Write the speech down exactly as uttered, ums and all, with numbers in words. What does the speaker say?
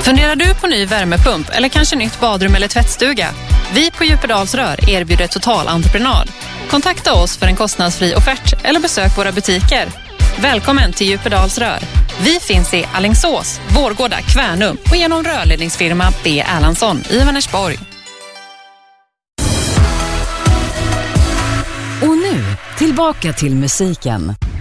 Funderar du på ny värmepump eller kanske nytt badrum eller tvättstuga? Vi på Djupedalsrör erbjuder totalentreprenad. Kontakta oss för en kostnadsfri offert eller besök våra butiker. Välkommen till Djupedalsrör. Vi finns i Alingsås, Vårgårda, Kvärnum och genom rörledningsfirma B. Erlandsson i Vänersborg. Och nu, tillbaka till musiken.